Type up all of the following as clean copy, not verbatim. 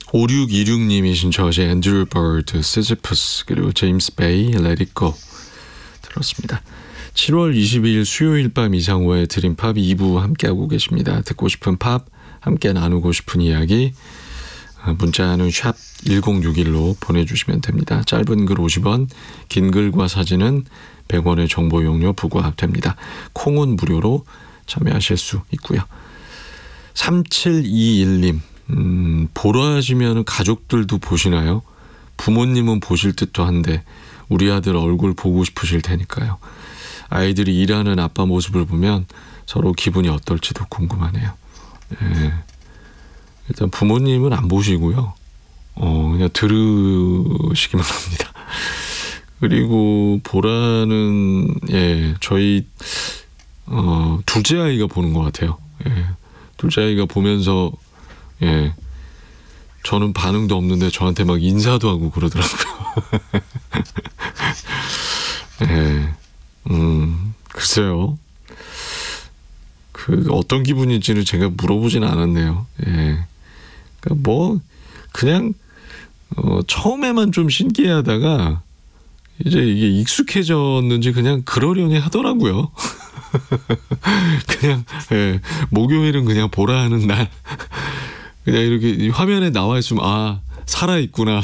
5626님이 신청하신 앤드류 버드, 시지퍼스, 그리고 제임스 베이, Let It Go 들었습니다. 7월 22일 수요일 밤 이상호의 드림팝 2부 함께하고 계십니다. 듣고 싶은 팝, 함께 나누고 싶은 이야기 문자는 샵 1061로 보내주시면 됩니다. 짧은 글 50원, 긴 글과 사진은 100원의 정보 용료 부과됩니다. 콩은 무료로 참여하실 수 있고요. 3721님, 보러 하시면 가족들도 보시나요? 부모님은 보실 듯도 한데 우리 아들 얼굴 보고 싶으실 테니까요. 아이들이 일하는 아빠 모습을 보면 서로 기분이 어떨지도 궁금하네요. 예. 일단 부모님은 안 보시고요. 그냥 들으시기만 합니다. 그리고 보라는 저희 둘째 아이가 보는 것 같아요. 예. 둘째 아이가 보면서 저는 반응도 없는데 저한테 막 인사도 하고 그러더라고요. 글쎄요. 그 어떤 기분인지는 제가 물어보진 않았네요. 그러니까 그냥 처음에만 좀 신기해하다가 이제 이게 익숙해졌는지 그냥 그러려니 하더라고요. 그냥 목요일은 그냥 보라 하는 날 그냥 이렇게 화면에 나와 있으면 살아 있구나.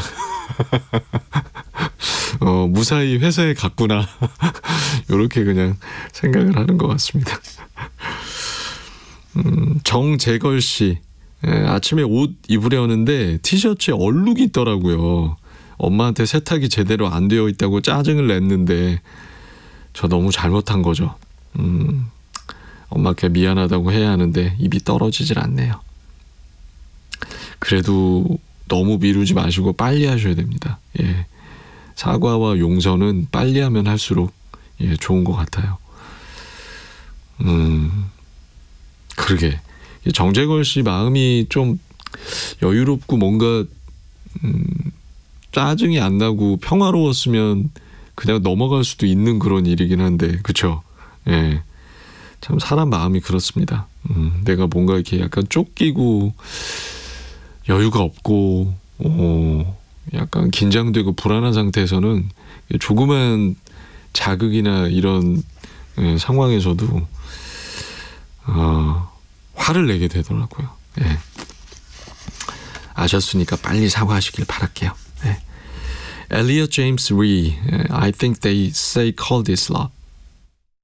무사히 회사에 갔구나. 이렇게 그냥 생각을 하는 것 같습니다. 정재걸 씨, 아침에 옷 입으려는데 티셔츠에 얼룩이 있더라고요. 엄마한테 세탁이 제대로 안 되어 있다고 짜증을 냈는데 저 너무 잘못한 거죠. 엄마께 미안하다고 해야 하는데 입이 떨어지질 않네요. 그래도 너무 미루지 마시고 빨리 하셔야 됩니다. 사과와 용서는 빨리 하면 할수록 좋은 것 같아요. 그러게 정재걸 씨 마음이 좀 여유롭고 뭔가 짜증이 안 나고 평화로웠으면 그냥 넘어갈 수도 있는 그런 일이긴 한데, 그쵸? 참 사람 마음이 그렇습니다. 내가 뭔가 이렇게 약간 쫓기고 여유가 없고 약간 긴장되고 불안한 상태에서는 조그만 자극이나 이런 상황에서도 화를 내게 되더라고요. 아셨으니까 빨리 사과하시길 바랄게요. 엘리엇 제임스 리, I think they say call this love.